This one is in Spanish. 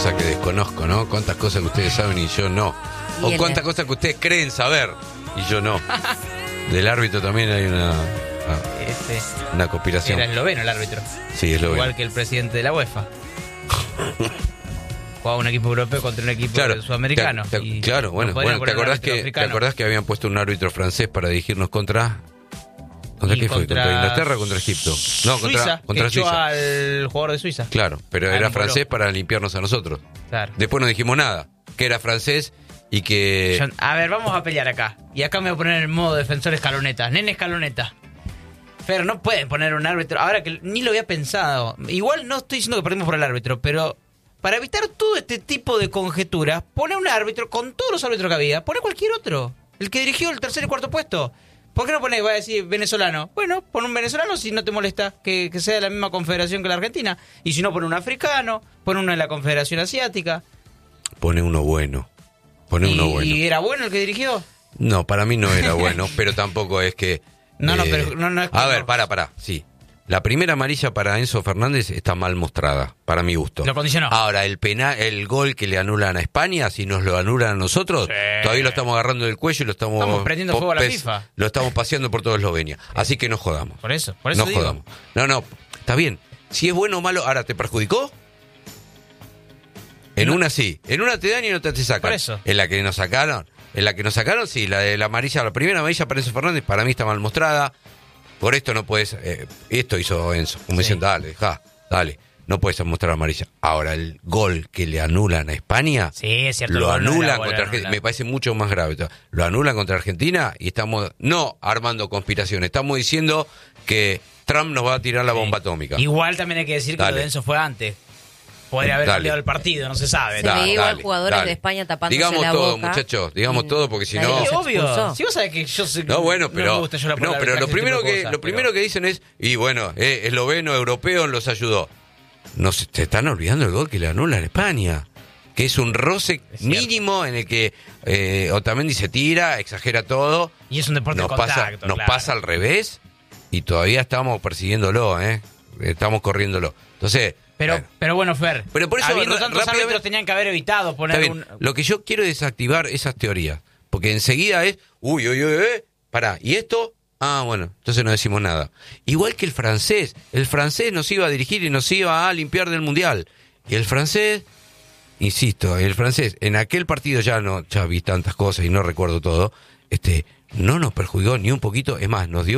cosas que desconozco, ¿no? Cuántas cosas que ustedes saben y yo no. O cuántas cosas que ustedes creen saber y yo no. Del árbitro también hay una conspiración. Era esloveno el árbitro. Sí, esloveno. Igual que el presidente de la UEFA. Jugaba un equipo europeo contra un equipo sudamericano. Claro, bueno, ¿te acordás que habían puesto un árbitro francés para dirigirnos contra... ¿Contra qué fue? ¿Contra Inglaterra o contra Egipto? No, contra Suiza. Al jugador de Suiza. Claro, pero era francés para limpiarnos a nosotros. Claro. Después no dijimos nada, que era francés y que... A ver, vamos a pelear acá. Y acá me voy a poner en modo defensor Escaloneta. Nene Escaloneta. Fer, no pueden poner un árbitro. Ahora que ni lo había pensado. Igual no estoy diciendo que perdimos por el árbitro, pero para evitar todo este tipo de conjeturas, pone un árbitro con todos los árbitros que había. Pone cualquier otro. El que dirigió el tercer y cuarto puesto. ¿Por qué no pones, va a decir, venezolano? Bueno, pon un venezolano si no te molesta que sea de la misma confederación que la Argentina. Y si no, pon un africano, pon uno de la Confederación Asiática. Pone uno bueno. ¿Y era bueno el que dirigió? No, para mí no era bueno, pero tampoco es que... No, pero no es que... A ver, para, sí. La primera amarilla para Enzo Fernández está mal mostrada, para mi gusto. Lo condicionó. Ahora, el gol que le anulan a España, si nos lo anulan a nosotros, todavía lo estamos agarrando del cuello y lo estamos prendiendo fuego a la FIFA. Lo estamos paseando por toda Eslovenia. Así que no jodamos. Por eso no digo. Jodamos. No, está bien. Si es bueno o malo, ahora, ¿te perjudicó? En una sí. En una te dan y en otra te sacan. Por eso. En la que nos sacaron, sí. La de la amarilla, la primera amarilla para Enzo Fernández, para mí está mal mostrada. Por esto no puedes... esto hizo Enzo. Como dicen, dale. No puedes mostrar amarilla. Ahora, el gol que le anulan a España... Sí, es cierto. Lo anulan contra Argentina. Me parece mucho más grave. Lo anulan contra Argentina y estamos... No armando conspiraciones. Estamos diciendo que Trump nos va a tirar la bomba atómica. Igual también hay que decir que lo de Enzo fue antes. Podría haber cambiado el partido, no se sabe. Se veía igual jugadores de España tapándose digamos la todo, boca. Muchachos, digamos todo, porque si no... Obvio, si vos sabés que yo sé que no me gusta yo la pero lo primero que dicen es, y bueno, esloveno, europeo los ayudó. Se están olvidando el gol que le anulan a España, que es un roce mínimo en el que Otamendi se tira, exagera todo. Y es un deporte de contacto, nos pasa al revés y todavía estamos persiguiéndolo, estamos corriéndolo. Entonces... Pero bueno, Fer, pero por eso, habiendo tantos árbitros tenían que haber evitado poner Lo que yo quiero es desactivar esas teorías, porque enseguida es, pará, ¿y esto? Ah, bueno, entonces no decimos nada. Igual que el francés nos iba a dirigir y nos iba a limpiar del Mundial. Y el francés, insisto, en aquel partido ya vi tantas cosas y no recuerdo todo, no nos perjudicó ni un poquito, es más, nos dio